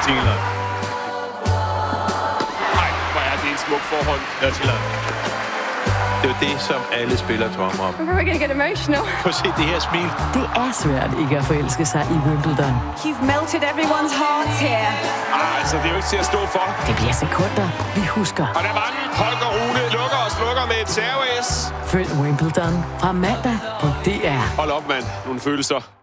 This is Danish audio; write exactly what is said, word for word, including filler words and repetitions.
Tillund. Nej, hvor er det en smuk forhold. Det er Tillund. Det er jo det, som alle spillere drømmer om. I'm probably gonna get emotional. Prøv at se det her smil. Det er svært ikke at forelske sig i Wimbledon. You've melted everyone's hearts here. Ah, altså, det er jo ikke til at stå for. Det bliver sekunder, vi husker. Og der var den. Holger Rune lukker og slukker med et serve-S. Følg Wimbledon fra mandag på D R. Hold op, mand. Nogle følelser.